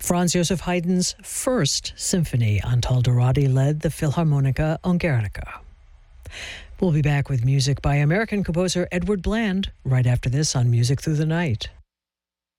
Franz Joseph Haydn's first symphony. Antal-Dorati led the Philharmonica Ungarische. We'll be back with music by American composer Edward Bland right after this on Music Through the Night.